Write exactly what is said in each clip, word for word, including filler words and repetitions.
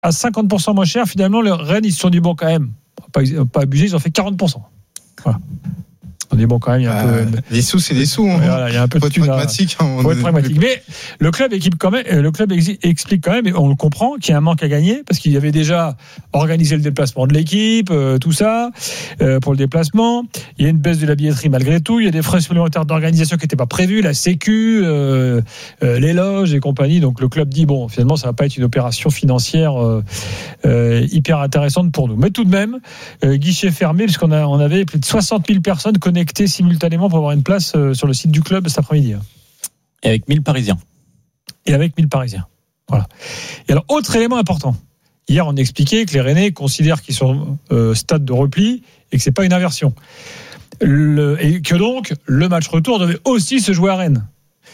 à cinquante pour cent moins cher. Finalement, le Rennes, ils se sont dit, bon, quand même, pas, pas abusé, ils ont fait quarante pour cent. Voilà. On dit bon quand même il y a un euh, peu les sous c'est des sous hein. Voilà, il y a un peu faut de être pragmatique hein, faut être pragmatique mais le club équipe quand même le club explique quand même et on le comprend qu'il y a un manque à gagner parce qu'il y avait déjà organisé le déplacement de l'équipe euh, tout ça euh, pour le déplacement il y a une baisse de la billetterie malgré tout il y a des frais supplémentaires d'organisation qui n'étaient pas prévus la sécu euh, euh, les loges et compagnie donc le club dit bon finalement ça va pas être une opération financière euh, euh, hyper intéressante pour nous mais tout de même euh, guichet fermé puisqu'on a, on avait plus de soixante mille personnes connectées simultanément pour avoir une place sur le site du club cet après-midi. Et avec mille Parisiens. Et avec mille Parisiens. Voilà. Et alors, autre élément important. Hier, on expliquait que les Rennais considèrent qu'ils sont euh, stade de repli et que c'est pas une inversion. Le, et que donc, le match retour devait aussi se jouer à Rennes.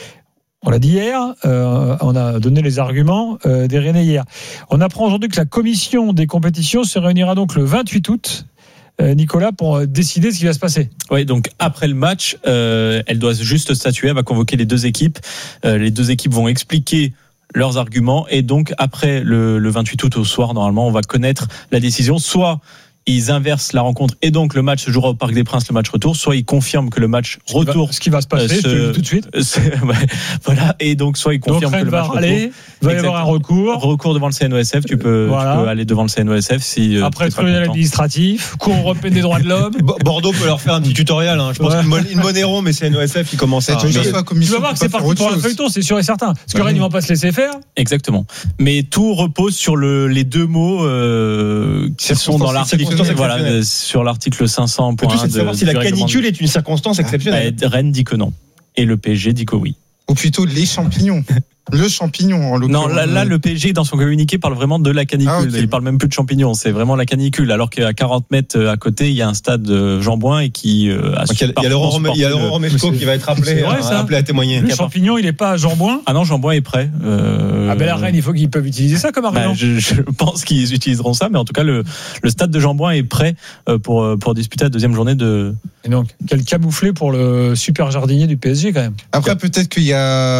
On l'a dit hier, euh, on a donné les arguments euh, des Rennais hier. On apprend aujourd'hui que la commission des compétitions se réunira donc le vingt-huit août. Nicolas, pour décider ce qui va se passer. Oui, donc après le match, euh, elle doit juste statuer, elle va convoquer les deux équipes. Euh, les deux équipes vont expliquer leurs arguments et donc après le, le vingt-huit août au soir, normalement, on va connaître la décision. Soit ils inversent la rencontre et donc le match se jouera au Parc des Princes, le match retour, soit ils confirment que le match retour, ce qui va se passer, euh, ce, je te le dis tout de suite. Ouais, voilà, et donc soit ils confirment donc, que le match va aller, retour, il va y avoir un recours, recours devant le C N O S F, tu peux, voilà. tu peux aller devant le C N O S F si après tribunal administratif, Cour européenne des droits de l'homme. Bordeaux peut leur faire un petit tutoriel. Hein. Je pense ouais. qu'ils modéreront, mais C N O S F ils commencent à. Tu vas voir que c'est parti pour un feuilleton, c'est sûr et certain. Parce que Rennes ils vont pas se laisser faire. Exactement. Mais tout repose sur le, les deux mots euh, qui sont dans l'article. Voilà. Sur l'article cinq cents point un. Le tout, c'est de savoir si la canicule est une circonstance exceptionnelle. Bah, Rennes dit que non. Et le P S G dit que oui. Ou plutôt les champignons. Le champignon en l'occurrence. Non, là, là, le P S G dans son communiqué parle vraiment de la canicule. Ah, okay. Il parle même plus de champignons. C'est vraiment la canicule. Alors qu'à quarante mètres à côté, il y a un stade Jean-Bouin et qui euh, a il y a Laurent Romesco qui va être appelé, vrai, à, appelé à témoigner. Le champignon, il n'est pas à Jean-Bouin. Ah non, Jean-Bouin est prêt. Euh... Ah ben la Rennes, il faut qu'ils peuvent utiliser ça comme argument. Bah, je, je pense qu'ils utiliseront ça, mais en tout cas, le, le stade de Jean-Bouin est prêt pour pour disputer la deuxième journée de. Et donc, quel camouflé pour le super jardinier du P S G quand même. Après, peut-être qu'il y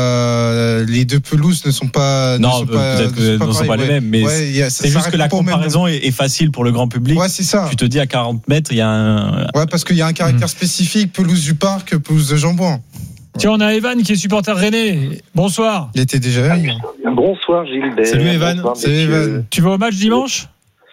a les deux pelouses ne sont pas Pas, non, ne sont peut-être que ne sont pas, pas les mêmes, mais ouais, c'est, a, c'est juste que la comparaison est, est facile pour le grand public. Ouais, c'est ça. Tu te dis à quarante mètres, il y a un. Ouais, parce qu'il y a un caractère mmh. spécifique, pelouse du parc, pelouse de Jean-Bouin. Tiens, on a Evan qui est supporter rennais. Bonsoir. Il était déjà là. Bonsoir Gilbert. Salut Evan. Bonsoir, Salut Evan. Tu vas au match dimanche ?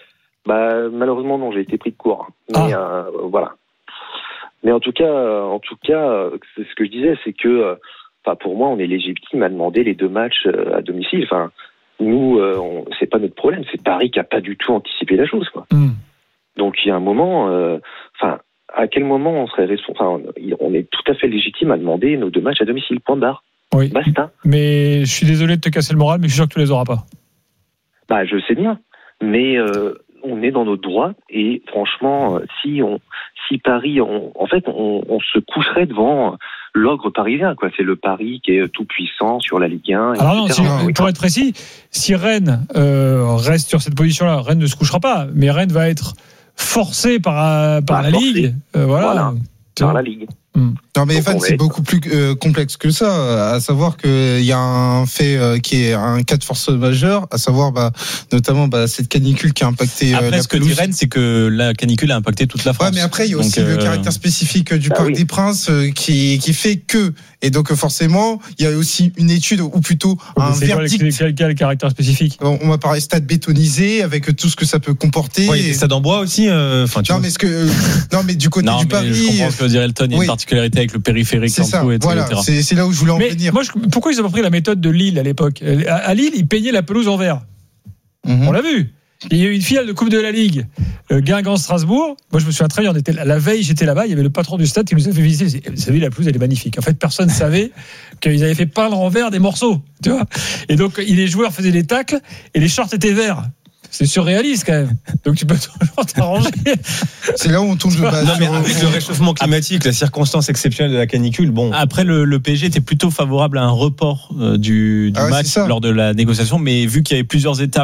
Bah malheureusement non, j'ai été pris de court. Mais ah. euh, voilà. Mais en tout cas, en tout cas, c'est ce que je disais, c'est que. Enfin, pour moi, on est légitime à demander les deux matchs à domicile. Enfin, nous, euh, on, c'est pas notre problème. C'est Paris qui a pas du tout anticipé la chose, quoi. Mm. Donc, il y a un moment, euh, enfin, à quel moment on serait responsable ? Enfin, on est tout à fait légitime à demander nos deux matchs à domicile. Point barre. Oui. Basta. Mais je suis désolé de te casser le moral, mais je suis sûr que tu les auras pas. Bah, je sais bien. Mais euh, on est dans notre droit et franchement, si on, si Paris, on, en fait, on, on se coucherait devant l'ogre parisien, quoi. C'est le Paris qui est tout puissant sur la Ligue un. Alors non, si, pour être précis, si Rennes euh, reste sur cette position-là, Rennes ne se couchera pas, mais Rennes va être forcé par, par la forcé. Ligue. Euh, voilà. voilà. Par la Ligue. Hum. Non mais Evan, c'est beaucoup plus euh, complexe que ça, à savoir qu'il y a un fait euh, qui est un cas de force majeure, à savoir bah, notamment bah, cette canicule qui a impacté euh, après, la ce que dit Rennes, c'est que la canicule a impacté toute la France. Ouais, mais après il y a donc, aussi euh... le caractère spécifique du bah, Parc oui. des Princes euh, qui, qui fait que, et donc forcément il y a aussi une étude, ou plutôt un c'est verdict. Quel, quel, quel caractère spécifique ? On, on va parler stade bétonisé, avec tout ce que ça peut comporter. Ouais, il y a des stades en bois aussi. Euh, non, mais ce que, euh, non mais du côté non, du mais Paris... Je comprends ce que veut dire Elton, il y a oui. une particularité avec le périphérique c'est en ça, dessous, et voilà, cetera. C'est, c'est là où je voulais en mais venir. Moi, je, pourquoi ils ont pas pris la méthode de Lille à l'époque ? À, à Lille, ils peignaient la pelouse en vert. Mm-hmm. On l'a vu. Il y a eu une finale de Coupe de la Ligue, euh, Guingamp-Strasbourg. Moi, je me souviens très bien, on était la veille, j'étais là-bas, il y avait le patron du stade qui nous a fait visiter. Vous savez, la pelouse, elle est magnifique. En fait, personne ne savait qu'ils avaient fait peindre en vert des morceaux. Tu vois ? Et donc, les joueurs faisaient des tacles et les shorts étaient verts. C'est surréaliste quand même. Donc tu peux toujours t'arranger. C'est là où on tombe de base. Non mais avec le réchauffement climatique, la circonstance exceptionnelle de la canicule, bon. Après le, le P S G était plutôt favorable à un report euh, du, du ah ouais, match lors de la négociation, mais vu qu'il y avait plusieurs étapes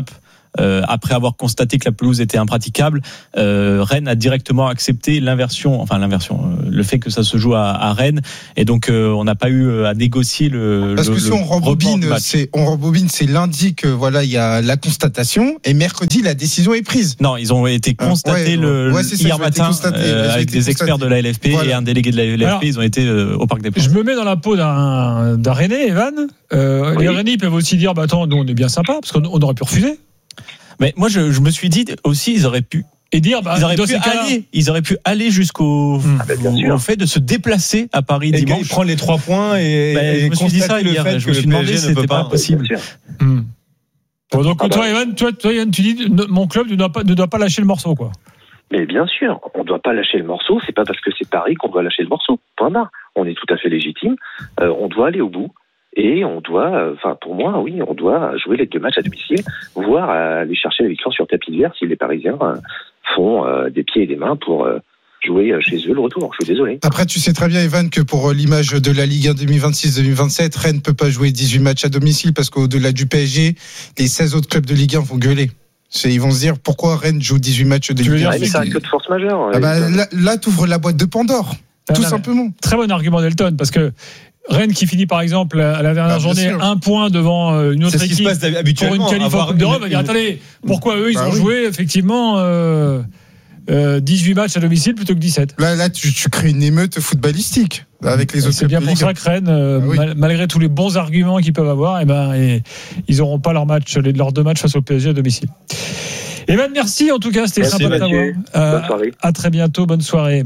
euh, après avoir constaté que la pelouse était impraticable, euh, Rennes a directement accepté l'inversion, enfin l'inversion, euh, le fait que ça se joue à, à Rennes, et donc euh, on n'a pas eu à négocier le. Parce le, que si le on rembobine, c'est on rembobine, c'est lundi que voilà, il y a la constatation, et mercredi la décision est prise. Non, ils ont été constatés ouais, le ouais, ça, hier matin constaté, euh, avec des constaté. experts de la L F P voilà. Et un délégué de la L F P. Alors, ils ont été euh, au Parc des Princes. Je me mets dans la peau d'un, d'un René, Evan. Euh, oui. Les Rennais peuvent aussi dire, bah attends, nous on est bien sympa, parce qu'on on aurait pu refuser. Mais moi, je, je me suis dit aussi, ils auraient pu. Et dire, bah, ils auraient pu aller, ils auraient pu aller jusqu'au ah bah, au fait de se déplacer à Paris et dimanche, prendre les trois points et, bah, et je me suis dit ça hier. Je me suis demandé si c'était pas possible. Hum. Bon, donc ah bah, toi, Evan, toi, toi, Yann, tu dis, mon club ne doit pas, ne doit pas lâcher le morceau, quoi. Mais bien sûr, on ne doit pas lâcher le morceau. C'est pas parce que c'est Paris qu'on doit lâcher le morceau. Point barre. On est tout à fait légitime. Euh, on doit aller au bout. Et on doit, enfin pour moi, oui, on doit jouer les deux matchs à domicile, voire aller chercher la victoire sur tapis vert si les Parisiens font euh, des pieds et des mains pour euh, jouer chez eux le retour. Je suis désolé. Après, tu sais très bien, Evan, que pour l'image de la Ligue un deux mille vingt-six deux mille vingt-sept, Rennes ne peut pas jouer dix-huit matchs à domicile parce qu'au-delà du P S G, les seize autres clubs de Ligue un vont gueuler. C'est, ils vont se dire pourquoi Rennes joue dix-huit matchs de Ligue un. Ouais, mais c'est un coup de force majeure. Ah bah, là, là tu ouvres la boîte de Pandore, ah, tout non, simplement. Très bon argument d'Elton, parce que Rennes qui finit par exemple à la dernière ah, journée sûr. un point devant une autre c'est équipe pour une qualif en Coupe d'Europe, va dire attendez, pourquoi eux ils bah ont oui. joué effectivement euh, euh, dix-huit matchs à domicile plutôt que dix-sept. Là, là tu, tu crées une émeute footballistique avec les autres. C'est bien pour ça que Rennes, euh, ah oui. mal, malgré tous les bons arguments qu'ils peuvent avoir, et ben, et, ils n'auront pas leur match, les, leurs deux matchs face au P S G à domicile. Evan, merci en tout cas, c'était merci, sympa de t'avoir. Euh, à très bientôt, bonne soirée.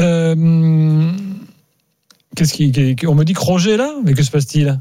Euh, Qu'est-ce qui, on me dit que Roger est là, mais que se passe-t-il?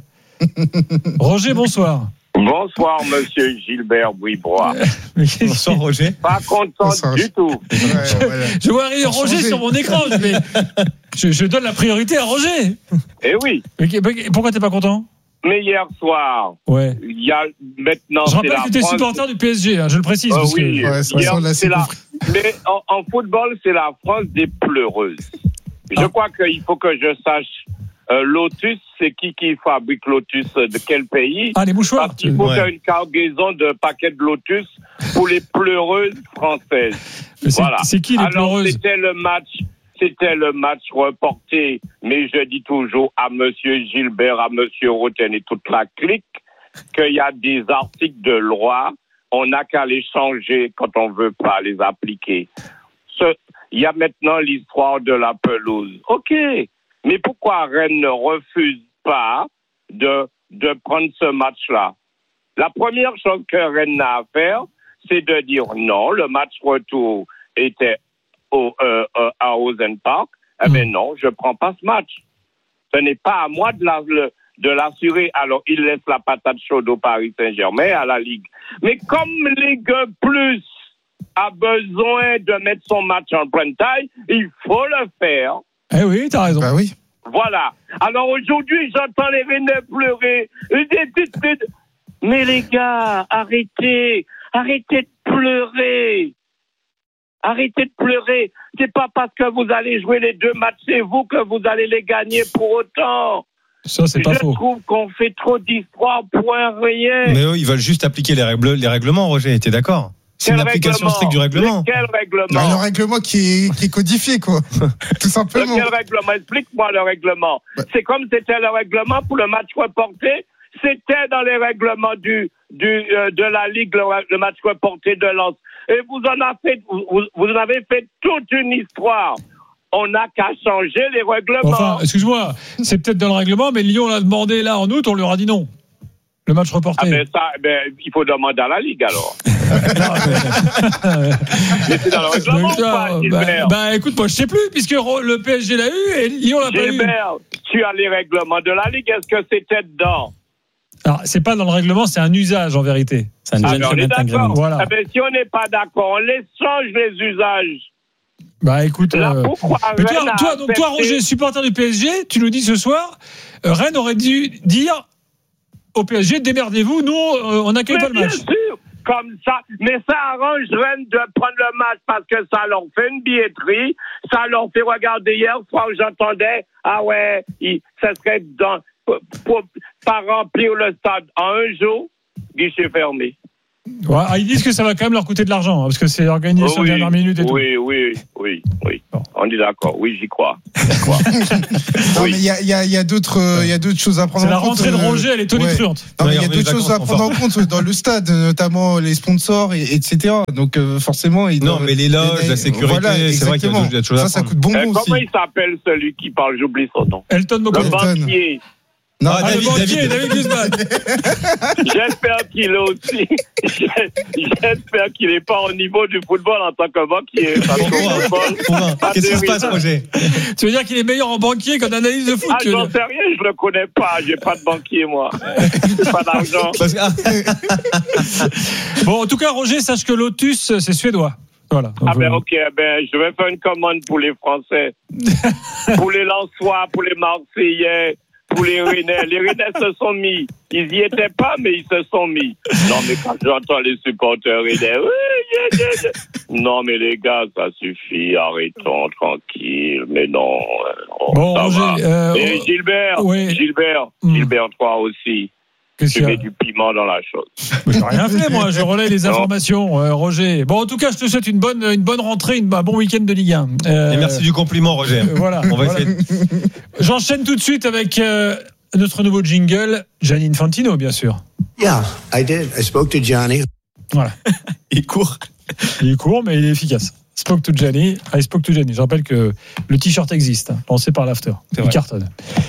Roger, bonsoir. Bonsoir, monsieur Gilbert Bouibrois. Bonsoir, Roger. Pas content bonsoir, du tout. Ouais, voilà. Je vois arriver Roger sur mon écran, mais je, je donne la priorité à Roger. Eh oui. Mais, pourquoi t'es pas content? Mais hier soir, ouais. il y a maintenant. Je rappelle que tu es supporter du P S G, hein, je le précise. Euh, parce oui, que... ouais, c'est hier, c'est la... Mais en, en football, c'est la France des pleureuses. Je ah. crois qu'il faut que je sache. Euh, Lotus, c'est qui qui fabrique Lotus de quel pays? Ah, les mouchoirs. Parce qu'il faut ouais. faire une cargaison de paquets de Lotus pour les pleureuses françaises. Mais c'est, voilà. C'est qui les Alors, pleureuses? C'était le match, c'était le match reporté, mais je dis toujours à monsieur Gilbert, à monsieur Roten et toute la clique qu'il y a des articles de loi, on n'a qu'à les changer quand on veut pas les appliquer. Ce, il y a maintenant l'histoire de la pelouse. OK. Mais pourquoi Rennes ne refuse pas de, de prendre ce match-là? La première chose que Rennes a à faire, c'est de dire non, le match retour était au, euh, euh, à Rosen Park. Eh bien non, je ne prends pas ce match. Ce n'est pas à moi de, la, de l'assurer. Alors, il laisse la patate chaude au Paris Saint-Germain, à la Ligue. Mais comme Ligue Plus a besoin de mettre son match en prime time, il faut le faire. Eh oui, t'as raison. Bah oui. Voilà. Alors aujourd'hui, j'entends les Rennais pleurer. Mais les gars, arrêtez. Arrêtez de pleurer. Arrêtez de pleurer. C'est pas parce que vous allez jouer les deux matchs chez vous que vous allez les gagner pour autant. Ça, c'est pas Je faux. Je trouve qu'on fait trop d'histoires pour un rien. Mais eux, ils veulent juste appliquer les, règles, les règlements, Roger. T'es d'accord? C'est quel une application stricte du règlement. Mais quel règlement? Bah, le règlement qui est, qui est codifié, quoi. Tout simplement. Quel règlement? Explique-moi le règlement. Bah. C'est comme c'était le règlement pour le match reporté. C'était dans les règlements du, du, euh, de la Ligue, le, le match reporté de Lens. Et vous en avez fait, vous, vous en avez fait toute une histoire. On n'a qu'à changer les règlements. Enfin, excuse-moi, c'est peut-être dans le règlement, mais Lyon l'a demandé là en août, on leur a dit non. Le match reporté. Ah ben ça, ben, il faut demander à la Ligue alors. Mais c'est dans le règlement ou pas, Gilbert? Bah, bah écoute, moi je sais plus, puisque le P S G l'a eu et Lyon l'a pas eu. Gilbert, tu as les règlements de la Ligue, est-ce que c'était dedans? Alors, c'est pas dans le règlement, c'est un usage en vérité. C'est un ah, ben, on est d'accord. Voilà. Ah, ben, si on n'est pas d'accord, on les change les usages. Bah écoute, Là, euh... mais toi, toi, donc, toi, Roger, supporter du P S G, tu nous dis ce soir, euh, Rennes aurait dû dire au P S G, démerdez-vous, nous, euh, on n'accueille pas le match. Bien sûr, comme ça. Mais ça arrange Rennes de prendre le match parce que ça leur fait une billetterie. Ça leur fait regarder hier soir, j'entendais, ah ouais, il, ça serait dans, pour, pour, pas remplir le stade en un jour, guichet fermé. Ouais, ah, ils disent que ça va quand même leur coûter de l'argent, hein, parce que c'est organisation Oh oui, dernière minute et oui, tout. Oui, oui, oui, oui. Bon. On est d'accord. Oui, j'y crois. Non, Oui. mais il y a, il y, a, il y a d'autres, euh, il y a d'autres choses à prendre C'est en la compte. rentrée de euh, Roger, elle est tonitruante. Non, mais il y a Ouais, d'autres les choses à vacances prendre sont en compte dans le stade, notamment les sponsors, et, etc. Donc euh, forcément, ils Non, doivent- mais les loges, la sécurité, Voilà, c'est vrai qu'il y a exactement. d'autres- il y a des choses à Ça, ça prendre. coûte bonbon Euh, aussi. comment il s'appelle celui qui parle? J'oublie son nom. Elton Le Moko. Elton. banquier. Non, Ah, Ah, le David, banquier, David. David Guzman. J'espère qu'il est aussi. J'espère qu'il n'est pas au niveau du football en tant que banquier. Parce qu'au football, Pourquoi pas Qu'est-ce qui se terrible. passe, Roger? Tu veux dire qu'il est meilleur en banquier qu'en analyse de foot Ah, que- j'en sais rien, je le connais pas. J'ai pas de banquier, moi. J'ai pas d'argent. Parce que- ah, Bon, en tout cas, Roger, sache que Lotus, c'est suédois. Voilà. Donc, Ah ben euh, ok, ben je vais faire une commande pour les Français, pour les Lensois, pour les Marseillais, pour les Rennais. Les Rennais se sont mis. Ils y étaient pas, mais ils se sont mis. Non mais quand j'entends les supporters Rennais, oui, yeah, yeah, yeah. Non mais les gars, ça suffit, arrêtons, tranquille. Mais non, euh, Bon, ça Roger, va. euh, Et Gilbert, oui. Gilbert, Hmm. Gilbert, toi aussi. qu'est-ce Tu qu'il y mets a du piment dans la chose. J'ai rien fait, moi. Je relaie les informations, euh, Roger. Bon, en tout cas, je te souhaite une bonne, une bonne rentrée, une, un bon week-end de Ligue un. Euh, Et merci du compliment, Roger. euh, Voilà. On va voilà. essayer. J'enchaîne tout de suite avec euh, notre nouveau jingle, Gianni Infantino, bien sûr. Yeah, I did. I spoke to Johnny. Voilà. Il court. Il est court, mais il est efficace. Spoke to Gianni. I spoke to Gianni. Je rappelle que le t-shirt existe, hein, lancé par l'After. C'est Il vrai. cartonne.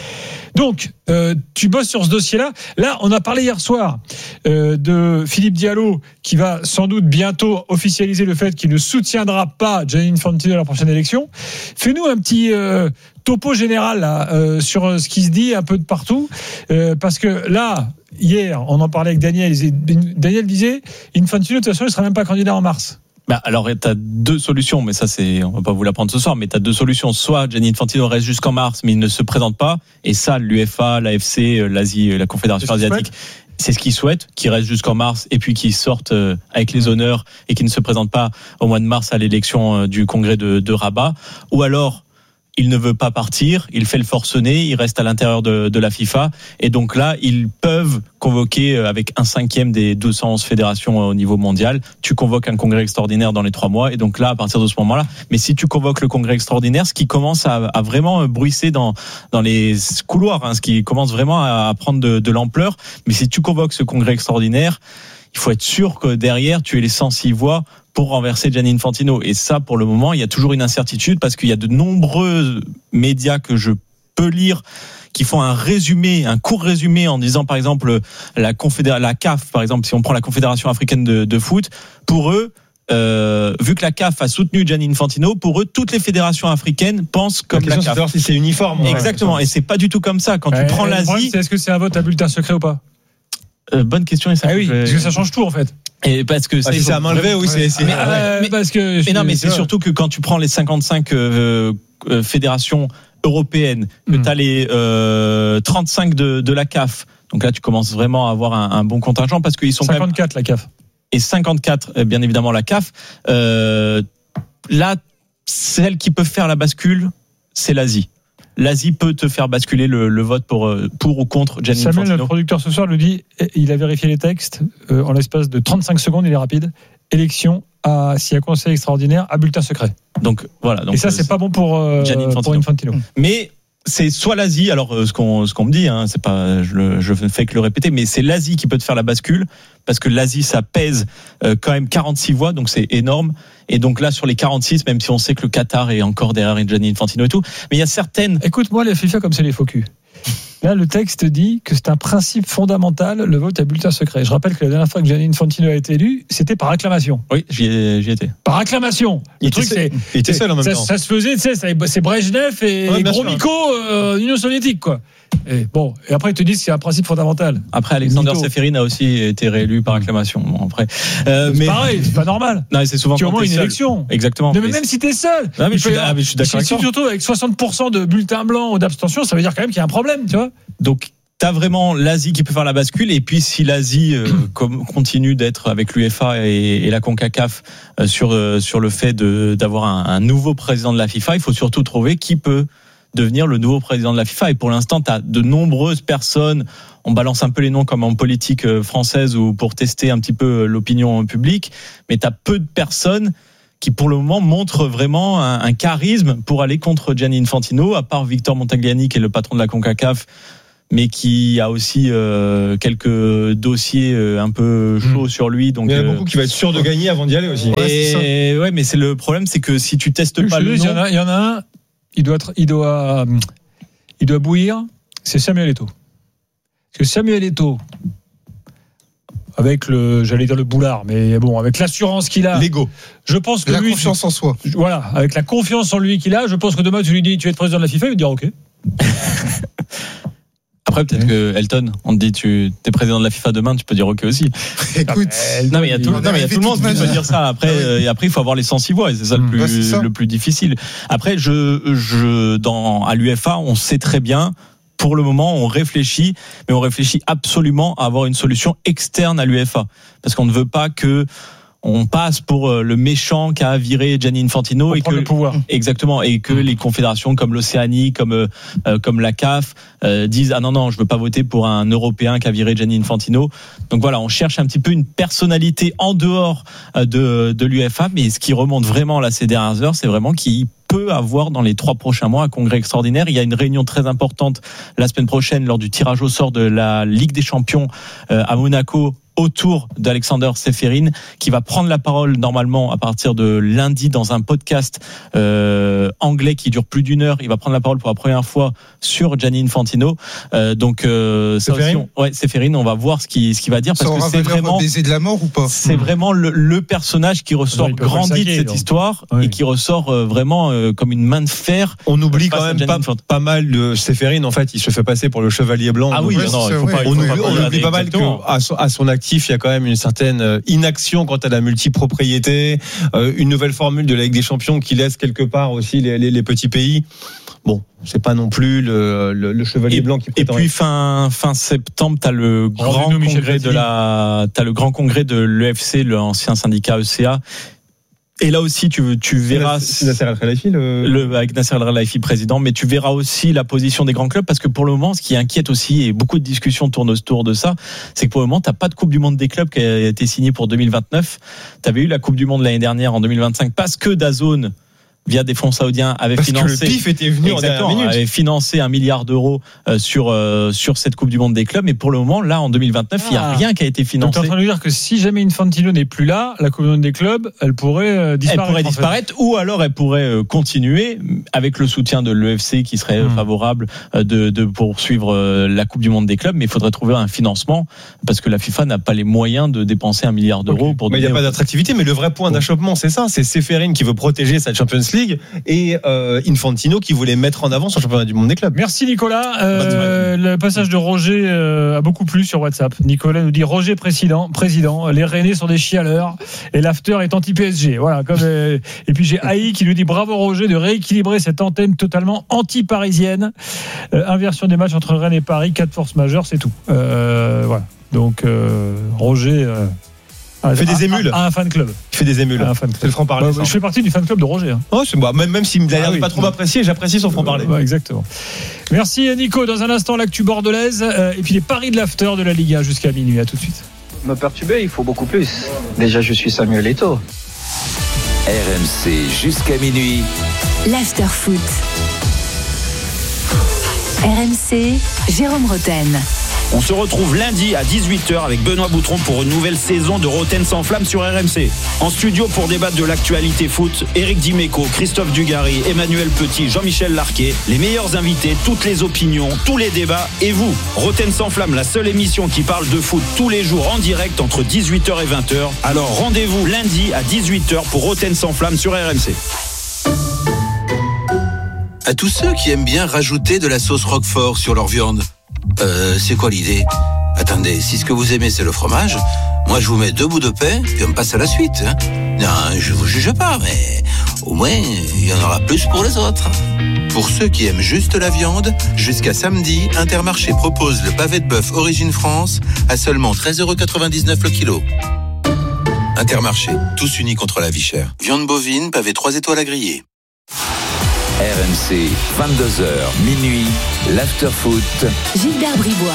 Donc, euh, tu bosses sur ce dossier-là. Là, on a parlé hier soir euh, de Philippe Diallo, qui va sans doute bientôt officialiser le fait qu'il ne soutiendra pas Gianni Infantino à la prochaine élection. Fais-nous un petit euh, topo général là, euh, sur ce qui se dit un peu de partout, euh, parce que là, hier, on en parlait avec Daniel. Daniel disait, Infantino, de toute façon, il ne sera même pas candidat en mars. Bah, alors, tu as deux solutions, mais ça, c'est, on va pas vous l'apprendre ce soir, mais tu as deux solutions. Soit Gianni Infantino reste jusqu'en mars, mais il ne se présente pas. Et ça, l'UEFA, l'A F C, l'Asie, la Confédération C'est ce qu'il asiatique, c'est ce qu'ils souhaitent, qu'il reste jusqu'en mars et puis qu'il sorte avec les honneurs et qu'il ne se présente pas au mois de mars à l'élection du congrès de, de Rabat. Ou alors, il ne veut pas partir, il fait le forcené, il reste à l'intérieur de, de la FIFA. Et donc là, ils peuvent convoquer avec un cinquième des deux cent onze fédérations au niveau mondial. Tu convoques un congrès extraordinaire dans les trois mois. Et donc là, à partir de ce moment-là, mais si tu convoques le congrès extraordinaire, ce qui commence à, à vraiment bruisser dans, dans les couloirs, hein, ce qui commence vraiment à prendre de, de l'ampleur. Mais si tu convoques ce congrès extraordinaire, il faut être sûr que derrière, tu aies les cent six voix pour renverser Gianni Infantino. Et ça, pour le moment, il y a toujours une incertitude parce qu'il y a de nombreux médias que je peux lire qui font un résumé, un court résumé en disant, par exemple, la confédération, la C A F, par exemple, si on prend la Confédération africaine de, de foot, pour eux, euh, vu que la C A F a soutenu Gianni Infantino, pour eux, toutes les fédérations africaines pensent comme La la, question, c'est C A de savoir F. si c'est uniforme. Ouais. Exactement. Et c'est pas du tout comme ça. Quand Ouais, tu prends le problème, l'Asie, c'est est-ce que c'est un vote à bulletin secret ou pas? euh, bonne question. Et ça, Ah oui, je vais- parce que ça change tout en fait. Et parce que Ah, ça, si il c'est faut à main levée, vraiment- oui, c'est. c'est- Mais, ouais. Euh, mais- parce que Mais non, mais c'est tu vois. surtout que quand tu prends les cinquante-cinq euh, euh, fédérations européennes, que Mm. tu as les euh, trente-cinq de, de la C A F, donc là tu commences vraiment à avoir un, un bon contingent parce qu'ils sont quand même, cinquante-quatre la C A F. et cinquante-quatre euh, bien évidemment la C A F. Euh, là, celle qui peut faire la bascule, c'est l'Asie. L'Asie peut te faire basculer le, le vote pour, euh, pour ou contre Gianni Samuel, Infantino. notre producteur ce soir, le dit, il a vérifié les textes euh, en l'espace de trente-cinq secondes, il est rapide. Élection à, s'il y a conseil extraordinaire, à bulletin secret. Donc voilà. Donc, Et ça, euh, c'est pas bon pour, euh, Gianni Infantino. pour Infantino. Mais c'est soit l'Asie, alors euh, ce qu'on ce qu'on me dit, hein, c'est pas, je, le, je ne fais que le répéter, mais c'est l'Asie qui peut te faire la bascule parce que l'Asie ça pèse euh, quand même quarante-six voix, donc c'est énorme. Et donc là sur les quarante-six, même si on sait que le Qatar est encore derrière Gianni Infantino et tout, mais il y a certaines. Écoute-moi, les FIFA comme c'est les faux culs. Là, le texte dit que c'est un principe fondamental, le vote à bulletin secret. Je rappelle que la dernière fois que Gianni Infantino a été élu, c'était par acclamation. Oui, j'y ai- j'y étais. Par acclamation. Le Il truc, était c'est. seul- il était seul en même ça, temps. ça se faisait, tu sais, ça- c'est Brejnev et Ouais, bien sûr. Gromyko, euh, Union soviétique, quoi. Et bon, et après, ils te disent que c'est un principe fondamental. Après, Alexander Mytho. Seferin a aussi été réélu par acclamation. Bon, après, euh, C'est mais pareil, c'est pas normal. non, mais c'est souvent Tu as au quand moins t'es une seul. élection. Exactement. Non, mais Mais même si t'es seul. Non, mais il je suis peut y d'a- avoir- mais je suis d'accord si avec tu toi. te retrouves avec soixante pour cent de bulletins blancs ou d'abstention, ça veut dire quand même qu'il y a un problème, tu vois. Donc, t'as vraiment l'Asie qui peut faire la bascule. Et puis, si l'Asie euh, com- continue d'être avec l'UEFA et, et la CONCACAF euh, sur, euh, sur le fait de, d'avoir un, un nouveau président de la FIFA, il faut surtout trouver qui peut devenir le nouveau président de la FIFA. Et pour l'instant, tu as de nombreuses personnes, on balance un peu les noms comme en politique française ou pour tester un petit peu l'opinion publique, mais tu as peu de personnes qui pour le moment montrent vraiment un, un charisme pour aller contre Gianni Infantino, à part Victor Montagliani qui est le patron de la CONCACAF, mais qui a aussi euh, quelques dossiers euh, un peu chauds mmh. sur lui. Donc, il y en a euh, beaucoup qui va être sûr de gagner avant d'y aller aussi. Et, ouais, c'est ouais, mais c'est le problème, c'est que si tu testes oui, pas le nom, il y en a, il y en a un, il doit, être, il doit, il doit bouillir. C'est Samuel Eto'o. Parce que Samuel Eto'o, avec le, j'allais dire le boulard, mais bon, avec l'assurance qu'il a, l'ego. Je pense que la lui, confiance en soi. Voilà, avec la confiance en lui qu'il a, je pense que demain tu lui dis, tu es président de la FIFA, il va dire ok. Après, peut-être ouais. que Elton, on te dit, tu es président de la FIFA demain, tu peux dire OK aussi. Écoute, non, mais il y a tout, non, mais il y a tout le monde qui peut dire ça. Après, ah oui. et après, il faut avoir les sens ivoires, et c'est ça, mmh. le, plus, ouais, ça le plus difficile. Après, je, je, dans, à l'UEFA, on sait très bien, pour le moment, on réfléchit, mais on réfléchit absolument à avoir une solution externe à l'UEFA. Parce qu'on ne veut pas que on passe pour le méchant qui a viré Gianni Infantino pour et que le pouvoir. Exactement, et que les confédérations comme l'Océanie, comme euh, comme la C A F euh, disent ah non non, je veux pas voter pour un Européen qui a viré Gianni Infantino. Donc voilà, on cherche un petit peu une personnalité en dehors de de l'UEFA, mais ce qui remonte vraiment là ces dernières heures, c'est vraiment qu'il peut avoir dans les trois prochains mois un congrès extraordinaire. Il y a une réunion très importante la semaine prochaine lors du tirage au sort de la Ligue des Champions euh, à Monaco, autour d'Alexander Ceferin, qui va prendre la parole normalement à partir de lundi dans un podcast euh, anglais qui dure plus d'une heure. Il va prendre la parole pour la première fois sur Gianni Infantino. Euh, donc euh, ça aussi, on, ouais, Ceferin, on va voir ce qu'il ce qu'il va dire, parce ça que c'est vraiment baiser de la mort ou pas. C'est mmh. vraiment le, le personnage qui ressort grandi de cette donc. histoire oui. et qui ressort euh, vraiment euh, comme une main de fer. On oublie quand même pas, pas mal de Ceferin. En fait, il se fait passer pour le chevalier blanc. Ah oui, ouais, non, il faut ouais. pas. On, il faut oublie, pas on oublie pas mal qu'à son, à son actif, il y a quand même une certaine inaction quant à la multipropriété, euh, une nouvelle formule de la Ligue des Champions qui laisse quelque part aussi les, les, les petits pays. Bon, c'est pas non plus le, le, le chevalier et, blanc qui prétend. Et puis fin fin septembre, t'as le grand Rendez-nous congrès de la, t'as le grand congrès de l'E F C, l'ancien syndicat E C A. Et là aussi, tu, tu verras. C'est Nasser Al-Khelaifi, le... le. Avec Nasser Al-Khelaifi président, mais tu verras aussi la position des grands clubs, parce que pour le moment, ce qui inquiète aussi, et beaucoup de discussions tournent autour de ça, c'est que pour le moment, t'as pas de Coupe du Monde des clubs qui a été signée pour deux mille vingt-neuf. T'avais eu la Coupe du Monde l'année dernière, en deux mille vingt-cinq, parce que DAZN, via des fonds saoudiens, avait parce financé. Que le P I F était venu en dernière minute. Avait financé un milliard d'euros euh, sur euh, sur cette Coupe du Monde des clubs, mais pour le moment, là, en deux mille vingt-neuf, il ah. y a rien qui a été financé. Tu es en train de dire que si jamais Infantino n'est plus là, la Coupe du Monde des clubs, elle pourrait euh, disparaître. Elle pourrait disparaître, ou alors elle pourrait euh, continuer avec le soutien de l'E F C qui serait mmh. favorable euh, de, de poursuivre euh, la Coupe du Monde des clubs, mais il faudrait trouver un financement parce que la FIFA n'a pas les moyens de dépenser un milliard d'euros okay. pour. Mais il n'y a pas d'attractivité, mais le vrai point bon. d'achoppement, c'est ça, c'est Ceferin qui veut protéger sa Champions League et Euh, Infantino qui voulait mettre en avant son championnat du monde des clubs. Merci Nicolas. Euh, le passage de Roger euh, a beaucoup plu sur WhatsApp. Nicolas nous dit Roger président, président. Les Rennais sont des chialeurs et l'after est anti-P S G. Voilà. Comme, euh, et puis j'ai Haï qui lui dit bravo Roger de rééquilibrer cette antenne totalement anti-parisienne. Euh, inversion des matchs entre Rennes et Paris, quatre forces majeures, c'est tout. Euh, voilà. Donc euh, Roger. Euh, Il fait des émules. À un fan club. Il fait des émules. C'est le franc-parler. Bah, je fais partie du fan club de Roger. Hein. Oh, c'est moi. Même, même s'il me ah, oui. pas trop apprécié, j'apprécie son franc-parler. Bah, exactement. Merci Nico. Dans un instant, l'actu bordelaise. Euh, et puis les paris de l'after de la Ligue un jusqu'à minuit. À tout de suite. Me perturber, il faut beaucoup plus. Déjà, je suis Samuel Eto'o. R M C jusqu'à minuit. L'after foot. R M C, Jérôme Roten. On se retrouve lundi à dix-huit heures avec Benoît Boutron pour une nouvelle saison de Roten sans flamme sur R M C. En studio pour débattre de l'actualité foot, Éric Dimeco, Christophe Dugarry, Emmanuel Petit, Jean-Michel Larquet, les meilleurs invités, toutes les opinions, tous les débats et vous. Roten sans flamme, la seule émission qui parle de foot tous les jours en direct entre dix-huit heures et vingt heures. Alors rendez-vous lundi à dix-huit heures pour Roten sans flamme sur R M C. À tous ceux qui aiment bien rajouter de la sauce Roquefort sur leur viande. Euh, c'est quoi l'idée ? Attendez, si ce que vous aimez c'est le fromage, moi je vous mets deux bouts de pain puis on passe à la suite. Hein. Non, je vous juge pas, mais au moins il y en aura plus pour les autres. Pour ceux qui aiment juste la viande, jusqu'à samedi, Intermarché propose le pavé de bœuf Origine France à seulement treize euros quatre-vingt-dix-neuf le kilo. Intermarché, tous unis contre la vie chère. Viande bovine, pavé trois étoiles à griller. R M C, vingt-deux heures, minuit, l'after-foot. Gilbert Bribois.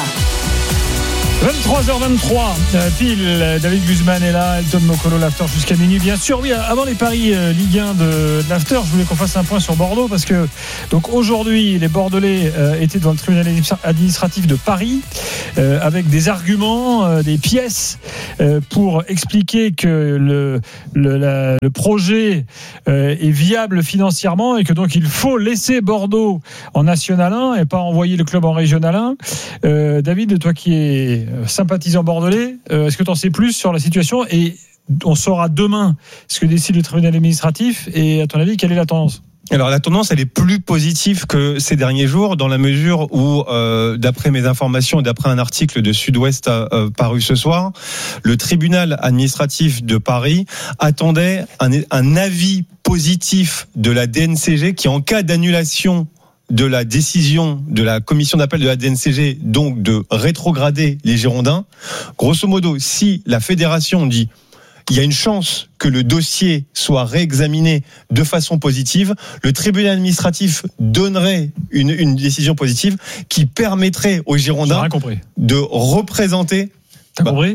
vingt-trois heures vingt-trois, euh, pile, David Guzman est là, Elton Mokolo, l'after jusqu'à minuit. Bien sûr, oui, avant les paris euh, Ligue un de, de l'after, je voulais qu'on fasse un point sur Bordeaux parce que donc aujourd'hui, les Bordelais euh, étaient devant le tribunal administratif de Paris euh, avec des arguments, euh, des pièces euh, pour expliquer que le, le, la, le projet euh, est viable financièrement et que donc il faut laisser Bordeaux en National un et pas envoyer le club en Régional un. Euh, David, toi qui es sympathisant bordelais, euh, est-ce que tu en sais plus sur la situation et on saura demain ce que décide le tribunal administratif et à ton avis quelle est la tendance ? Alors la tendance elle est plus positive que ces derniers jours dans la mesure où euh, d'après mes informations et d'après un article de Sud-Ouest euh, paru ce soir, le tribunal administratif de Paris attendait un, un avis positif de la D N C G qui en cas d'annulation de la décision de la commission d'appel de la D N C G, donc de rétrograder les Girondins. Grosso modo, si la fédération dit il y a une chance que le dossier soit réexaminé de façon positive, le tribunal administratif donnerait une, une décision positive qui permettrait aux Girondins de représenter... T'as bah, compris ?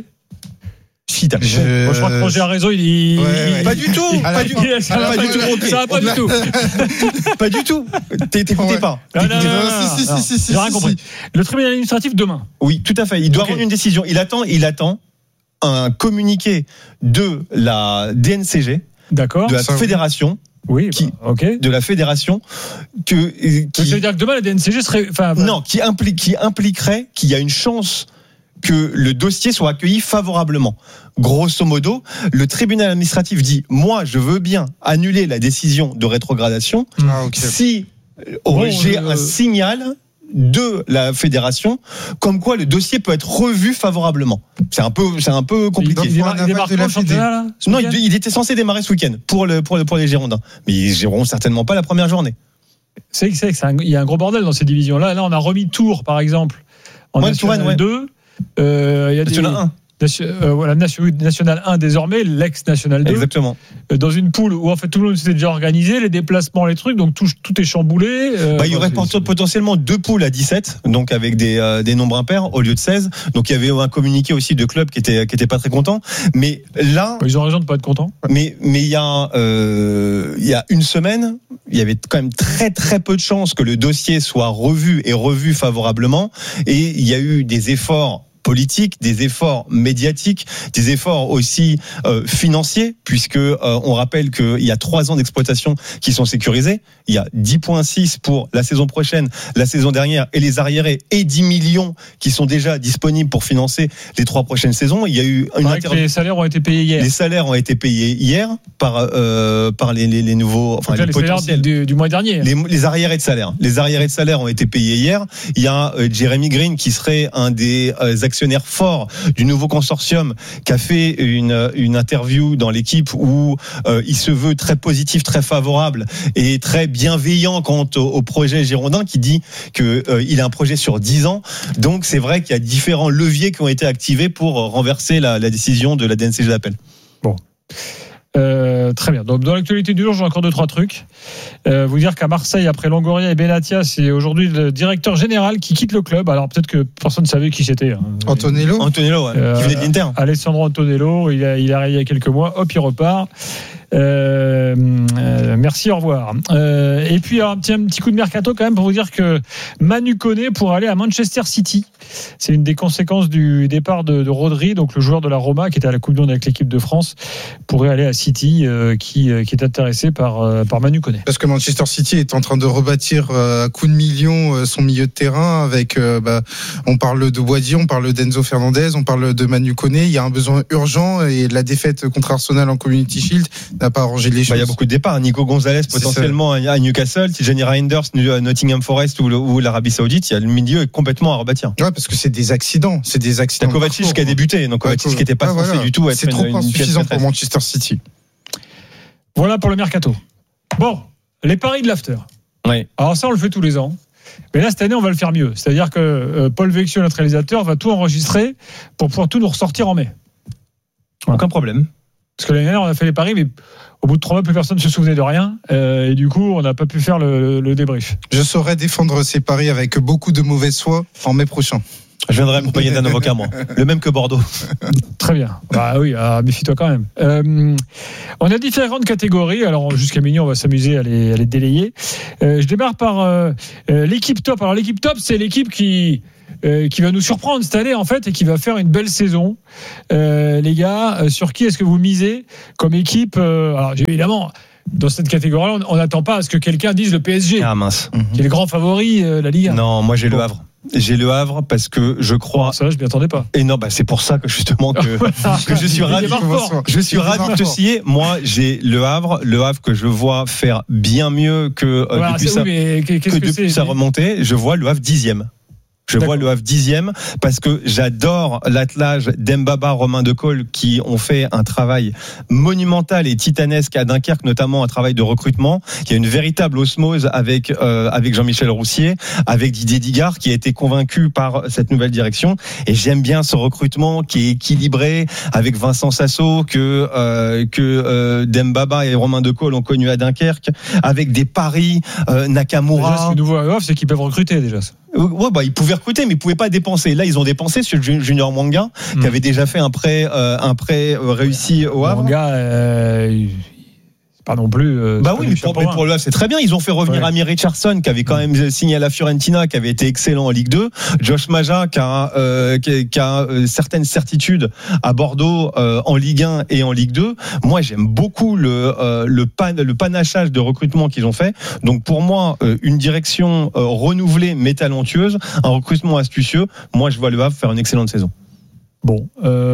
Si t'as je... Moi, je crois que Roger a raison. Il, il... Ouais, ouais. Pas du tout. Pas du... Ça va pas du tout. Ça va pas du tout. Pas du tout. T'écoutais ouais. pas. Non, non, non, non, non, si, si, si, si, j'ai rien compris. Le tribunal administratif demain. Oui, tout à fait. Il doit okay. rendre une décision. Il attend. Il attend un communiqué de la D N C G, d'accord, de la ça, fédération. Oui, qui, bah, ok. De la fédération que. Qui... Ça veut dire que demain la D N C G serait. Enfin, non, qui implique, qui impliquerait qu'il y a une chance que le dossier soit accueilli favorablement. Grosso modo, le tribunal administratif dit moi, je veux bien annuler la décision de rétrogradation ah, okay. si bon, j'ai euh... un signal de la fédération comme quoi le dossier peut être revu favorablement. C'est un peu, c'est un peu compliqué. Il, il, démarre, il démarre de le championnat là, non, il, il était censé démarrer ce week-end pour le pour le, pour les Girondins, mais ils géreront certainement pas la première journée. C'est que c'est que il y a un gros bordel dans ces divisions là. Là, on a remis Tours par exemple en ouais, National Touraine, deux. Ouais. Euh, il y a National des, un. Euh, voilà, National un désormais, l'ex-National deux. Exactement. Euh, dans une poule où en fait tout le monde s'était déjà organisé, les déplacements, les trucs, donc tout, tout est chamboulé. Euh, bah, il y aurait c'est, potentiellement deux poules à dix-sept, donc avec des, euh, des nombres impairs au lieu de seize. Donc il y avait un communiqué aussi de clubs qui était qui était pas très contents. Mais là, bah, ils ont raison de pas être contents. Mais mais il y a euh, il y a une semaine, il y avait quand même très très peu de chances que le dossier soit revu et revu favorablement. Et il y a eu des efforts politiques, des efforts médiatiques, des efforts aussi euh, financiers, puisque euh, on rappelle qu'il y a trois ans d'exploitation qui sont sécurisés. Il y a dix virgule six pour la saison prochaine, la saison dernière et les arriérés, et dix millions qui sont déjà disponibles pour financer les trois prochaines saisons. Il y a eu une inter... Les salaires ont été payés hier. Les salaires ont été payés hier par euh, par les, les, les nouveaux, enfin les, les potentiels du, du mois dernier. Les, les arriérés de salaire. Les arriérés de salaire ont été payés hier. Il y a euh, Jeremy Green qui serait un des euh, actionnaire fort du nouveau consortium qui a fait une, une interview dans l'équipe où euh, il se veut très positif, très favorable et très bienveillant quant au, au projet girondin, qui dit qu'il euh, a un projet sur dix ans. Donc c'est vrai qu'il y a différents leviers qui ont été activés pour renverser la, la décision de la D N C G d'appel. Bon. Euh, très bien. Donc, dans l'actualité du jour, j'ai encore deux, trois trucs. Euh, vous dire qu'à Marseille, après Longoria et Benatia, c'est aujourd'hui le directeur général qui quitte le club. Alors, peut-être que personne ne savait qui c'était. Hein. Antonello. Antonello, ouais. euh, qui venait de l'Inter. Alessandro Antonello, il a, il est arrivé il y a quelques mois. Hop, il repart. Euh, euh, merci, au revoir. Euh, et puis, alors, un, petit, un petit coup de mercato quand même pour vous dire que Manu Koné pourrait aller à Manchester City. C'est une des conséquences du départ de, de Rodri, donc le joueur de la Roma qui était à la Coupe du Monde avec l'équipe de France, pourrait aller à City, euh, qui, euh, qui est intéressé par, euh, par Manu Koné. Parce que Manchester City est en train de rebâtir euh, à coups de millions euh, son milieu de terrain avec, euh, bah, on parle de Boadi, on parle d'Enzo Fernandez, on parle de Manu Koné. Il y a un besoin urgent et la défaite contre Arsenal en Community Shield n'a pas arrangé les choses. Bah, il y a beaucoup de départs. Nico Gonzalez potentiellement à Newcastle, Tijani Reinders, Nottingham Forest ou, le, ou l'Arabie Saoudite. Il y a le milieu est complètement à rebâtir. Ouais, parce que c'est des accidents, c'est des accidents. C'est Kovacic qui a débuté, donc Kovacic qui n'était pas ouais, censé voilà. du tout être c'est trop une, insuffisant une pour Manchester City. Voilà pour le mercato. Bon, les paris de l'after. Oui. Alors ça, on le fait tous les ans. Mais là, cette année, on va le faire mieux. C'est-à-dire que euh, Paul Vecchio, notre réalisateur, va tout enregistrer pour pouvoir tout nous ressortir en mai. Voilà. Aucun problème. Parce que l'année dernière, on a fait les paris, mais au bout de trois mois, plus personne ne se souvenait de rien. Euh, et du coup, on n'a pas pu faire le, le débrief. Je saurais défendre ces paris avec beaucoup de mauvaise foi en mai prochain. Je viendrai accompagner d'un avocat, moi. Le même que Bordeaux. Très bien. Bah oui, ah, méfie-toi quand même. Euh, on a différentes catégories. Alors, jusqu'à minuit, on va s'amuser à les, à les délayer. Euh, je démarre par euh, euh, l'équipe top. Alors, l'équipe top, c'est l'équipe qui, euh, qui va nous surprendre cette année, en fait, et qui va faire une belle saison. Euh, les gars, euh, sur qui est-ce que vous misez comme équipe euh, Alors, évidemment, dans cette catégorie-là, on n'attend pas à ce que quelqu'un dise le P S G. Ah mince. Qui est le grand favori de euh, la Ligue un. Non, moi j'ai bon. le Havre. J'ai le Havre parce que je crois. Ça, je m'y attendais pas. Et non, bah c'est pour ça que justement que, que je suis ravi. Je suis ravi de te scier. Moi, j'ai le Havre, le Havre que je vois faire bien mieux que euh, voilà, depuis, sa, oui, que que que depuis sa remontée. Je vois le Havre dixième. Je D'accord. vois le Havre dixième parce que j'adore l'attelage d'Embaba, Romain Decaule qui ont fait un travail monumental et titanesque à Dunkerque, notamment un travail de recrutement. Il y a une véritable osmose avec euh, avec Jean-Michel Roussier, avec Didier Digard qui a été convaincu par cette nouvelle direction. Et j'aime bien ce recrutement qui est équilibré avec Vincent Sasso que euh, que euh, Dembaba et Romain Decaule ont connu à Dunkerque, avec des paris euh, Nakamura. Déjà, ce que nous voit à off, c'est qu'ils peuvent recruter déjà. Ouais, bah, ils pouvaient recruter, mais ils pouvaient pas dépenser. Là, ils ont dépensé sur Junior Manga, mmh. qui avait déjà fait un prêt, euh, un prêt euh, réussi au Havre. Manga, euh, c'est pas non plus. Euh, bah oui, mais pour, mais pour le Havre, c'est très bien. Ils ont fait revenir ouais. Amir Richardson, qui avait quand même signé à la Fiorentina, qui avait été excellent en Ligue deux. Josh Maja, qui a, euh, qui, qui a euh, certaines certitudes à Bordeaux euh, en Ligue un et en Ligue deux. Moi, j'aime beaucoup le euh, le, pan, le panachage de recrutement qu'ils ont fait. Donc pour moi, euh, une direction euh, renouvelée mais talentueuse, un recrutement astucieux. Moi, je vois le Havre faire une excellente saison. Bon,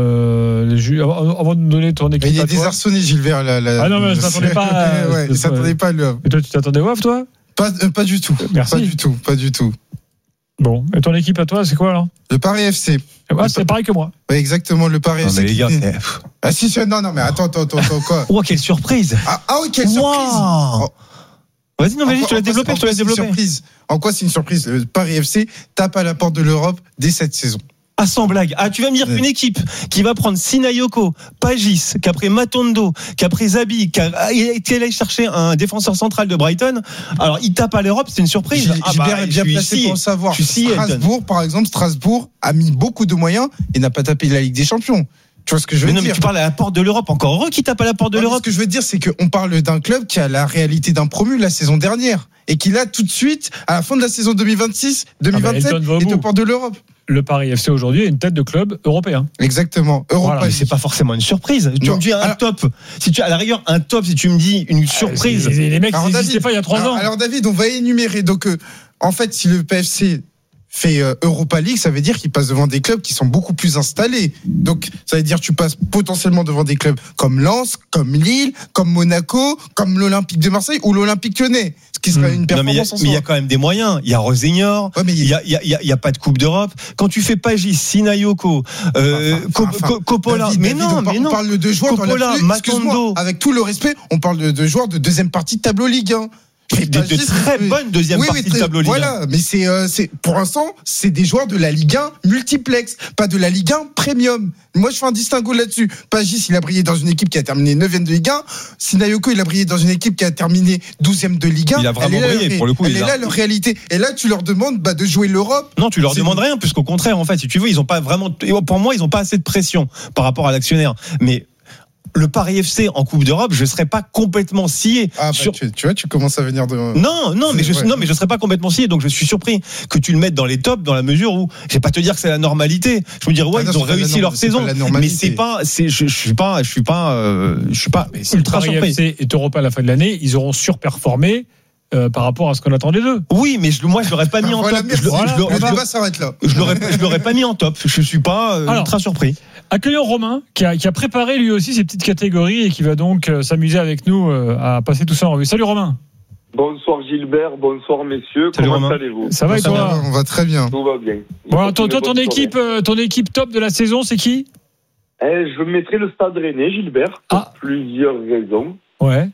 euh, avant de nous donner ton équipe. Mais il est désarçonné, Gilbert. La, la, ah non, mais je t'attendais pas. ouais, je t'attendais pas le. Et toi, tu t'attendais au Havre, toi? Pas, euh, pas du tout. Merci. Pas du tout, pas du tout. Bon, et ton équipe à toi, c'est quoi alors? Le Paris F C. Ah, c'est pareil que moi. Ouais, exactement, le Paris non, F C. Mais les gars, c'est... Ah si, non, non, mais attends, attends, attends, quoi? Oh, quelle surprise! Ah, ah oui, quelle wow. surprise! Oh. Vas-y, non, vas-y, je te laisse développer, je te laisse développer. En quoi c'est une surprise? Le Paris F C tape à la porte de l'Europe dès cette saison. Ah, sans blague. Ah, tu vas me dire qu'une équipe qui va prendre Sinayoko, Pagis, qui a pris Matondo, qui a pris Zabi, qui a été allé chercher un défenseur central de Brighton. Alors, il tape à l'Europe, c'est une surprise. J'ai, ah, bah, bien, bien placé pour le savoir. Strasbourg, par exemple, Strasbourg a mis beaucoup de moyens et n'a pas tapé la Ligue des Champions. Tu vois ce que je veux mais non, dire? Mais tu parles à la porte de l'Europe. Encore heureux qui tape à la porte de ouais, l'Europe. Ce que je veux dire, c'est qu'on parle d'un club qui a la réalité d'un promu la saison dernière et qui là, tout de suite, à la fin de la saison deux mille vingt-six deux mille vingt-sept, ah, est aux portes de l'Europe. Le Paris F C aujourd'hui est une tête de club européen. Exactement. Europa. Voilà, mais c'est pas forcément une surprise. Tu non. me dis un alors, top. Si tu, à la rigueur, un top, si tu me dis une surprise. Les, les mecs, ils n'existaient pas il y a trois alors, ans. Alors, David, on va énumérer. Donc, euh, en fait, si le P F C fait euh, Europa League, ça veut dire qu'il passe devant des clubs qui sont beaucoup plus installés. Donc, ça veut dire que tu passes potentiellement devant des clubs comme Lens, comme Lille, comme Monaco, comme l'Olympique de Marseille ou l'Olympique Lyonnais. Ce qui serait mmh. une performance non, mais il y, y a quand même des moyens. Il y a Rosignor, il ouais, y, a, y, a, y, a, y a pas de Coupe d'Europe. Quand tu fais Pagis, Sinayoko, euh, enfin, enfin, enfin, Coppola, David, mais David, non, on, mais on non. parle de joueurs Coppola, dans Matondo. Avec tout le respect, on parle de, de joueurs de deuxième partie de tableau Ligue un. De, de très bonne deuxième oui, partie oui, de tableau Ligue un. Voilà, mais c'est, euh, c'est pour l'instant, c'est des joueurs de la Ligue un multiplex, pas de la Ligue un premium. Moi, je fais un distinguo là-dessus. Pagis, il a brillé dans une équipe qui a terminé neuvième de Ligue un. Sinayoko, il a brillé dans une équipe qui a terminé douzième de Ligue un. Il a vraiment là, brillé, leur, pour le coup. Elle est là, leur réalité. Et là, tu leur demandes bah, de jouer l'Europe. Non, tu leur demandes rien, puisqu'au contraire, en fait, si tu veux, ils ont pas vraiment. Pour moi, ils ont pas assez de pression par rapport à l'actionnaire. Mais le Paris F C en Coupe d'Europe, je serais pas complètement scié. Ah, bah, sur... tu, tu vois, tu commences à venir de. Non, non, mais je, ouais. non, mais je serais pas complètement scié. Donc, je suis surpris que tu le mettes dans les tops, dans la mesure où, je vais pas te dire que c'est la normalité. Je me dire, ouais, ah, non, ils ont réussi leur saison, mais c'est pas, c'est, je, je suis pas, je suis pas, euh, je suis pas mais ultra surpris. Le Paris F C est Europa à la fin de l'année, ils auront surperformé. Euh, par rapport à ce qu'on attendait d'eux. Oui, mais je, moi je l'aurais pas mis en voilà, top. Je, voilà, je, le débat s'arrête là. Je l'aurais, je l'aurais pas mis en top. Je suis pas euh, Alors, ultra surpris. Accueillons Romain qui a, qui a préparé lui aussi ses petites catégories et qui va donc euh, s'amuser avec nous euh, à passer tout ça en revue. Salut Romain. Bonsoir Gilbert, bonsoir messieurs. Salut Comment Romain. allez-vous? Ça va et toi? On va très bien. Tout va bien. Bon, toi, toi ton équipe, euh, ton équipe top de la saison, c'est qui? eh, Je mettrai le Stade Rennais, Gilbert, pour ah. plusieurs raisons. Ouais.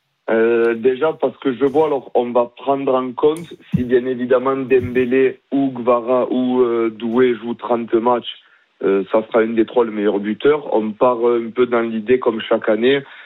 Euh, déjà parce que je vois, alors on va prendre en compte si bien évidemment Dembélé ou Gvara ou euh, Doué jouent trente matchs, euh, ça sera une des trois le meilleur buteur. On part un peu dans l'idée comme chaque année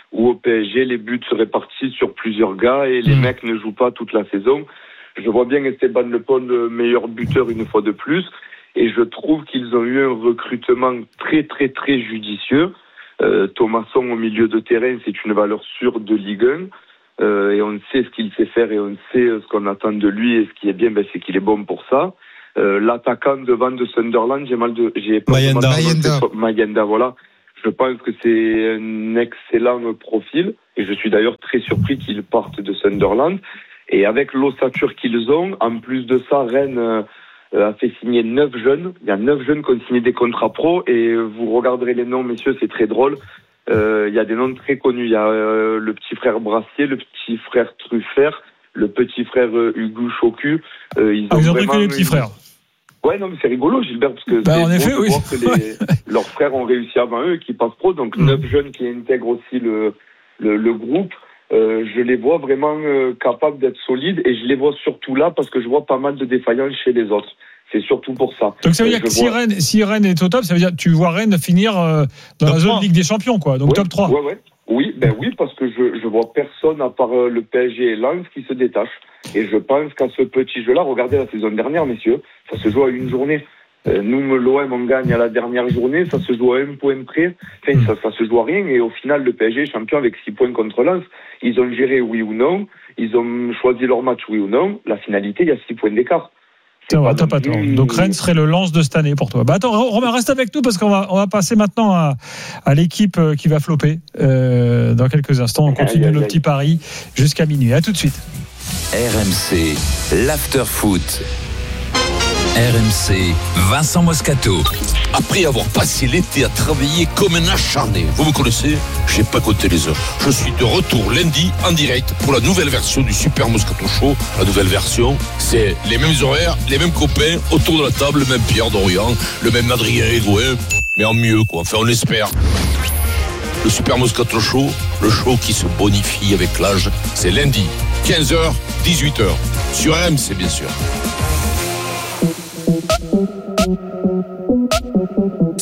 où au P S G, les buts se répartissent sur plusieurs gars et les mmh. mecs ne jouent pas toute la saison. Je vois bien Esteban Le Pont, le meilleur buteur une fois de plus, et je trouve qu'ils ont eu un recrutement très très très judicieux. Euh, Thomasson au milieu de terrain, c'est une valeur sûre de Ligue un, euh, et on sait ce qu'il sait faire et on sait ce qu'on attend de lui, et ce qui est bien, ben, c'est qu'il est bon pour ça. Euh, l'attaquant devant de Sunderland, j'ai mal de, j'ai pas Mayenda. Mayenda. Mayenda, voilà. Je pense que c'est un excellent profil, et je suis d'ailleurs très surpris qu'il parte de Sunderland. Et avec l'ossature qu'ils ont, en plus de ça, Rennes euh, a fait signer neuf jeunes. Il y a neuf jeunes qui ont signé des contrats pro, et vous regarderez les noms, messieurs, c'est très drôle. Euh, il y a des noms très connus. Il y a euh, le petit frère Brassier, le petit frère Truffert, le petit frère euh, Hugo Chocu. Euh, ils, ah, ont ils ont vraiment pris que les petits frères. Ouais, non, mais c'est rigolo, Gilbert, parce que bah, c'est en effet, beau de oui. voir que les, leurs frères ont réussi avant eux, qui passent pro. Donc, mmh. neuf jeunes qui intègrent aussi le, le, le groupe. Euh, je les vois vraiment euh, capables d'être solides, et je les vois surtout là parce que je vois pas mal de défaillances chez les autres. C'est surtout pour ça. Donc ça veut dire je que si, vois... Rennes, si Rennes est au top, ça veut dire que tu vois Rennes finir euh, dans top la zone trois. Ligue des Champions, quoi. Donc ouais, top trois. Ouais, ouais. Oui, ben oui, parce que je, je vois personne à part euh, le P S G et Lens qui se détache. Et je pense qu'à ce petit jeu-là, regardez la saison dernière, messieurs, ça se joue à une journée. Euh, nous, l'O M, on gagne à la dernière journée, ça se joue à un point près. Enfin, mmh. ça, ça se joue à rien. Et au final, le P S G est champion avec six points contre Lens. Ils ont géré oui ou non. Ils ont choisi leur match oui ou non. La finalité, il y a six points d'écart. C'est vrai, t'as pas tort. Donc Rennes serait le lance de cette année pour toi. Bah attends, Romain, reste avec nous parce qu'on va on va passer maintenant à, à l'équipe qui va flopper euh, dans quelques instants. On continue aïe, aïe, nos petits paris jusqu'à minuit. À tout de suite. R M C, l'after-foot. R M C, Vincent Moscato. Après avoir passé l'été à travailler comme un acharné, vous me connaissez, j'ai pas compté les heures. Je suis de retour lundi en direct pour la nouvelle version du Super Moscato Show. La nouvelle version, c'est les mêmes horaires, les mêmes copains, autour de la table, le même Pierre Dorian, le même Adrien Egoin, mais en mieux quoi, enfin on l'espère. Le Super Moscato Show, le show qui se bonifie avec l'âge, c'est lundi, quinze heures, dix-huit heures, sur R M C bien sûr.